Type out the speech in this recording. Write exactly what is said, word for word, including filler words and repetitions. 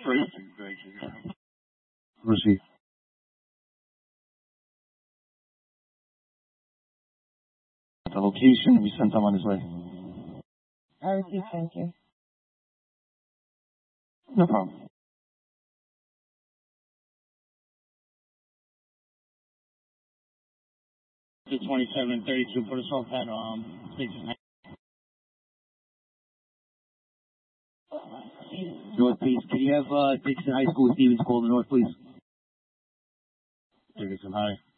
Receive. The location, we sent him on his way. I received, thank you. No problem. two twenty-seven and thirty-two, put us off at um, station. North, please. Can you have uh, Dixon High School Stevens call the North, please? Dixon High.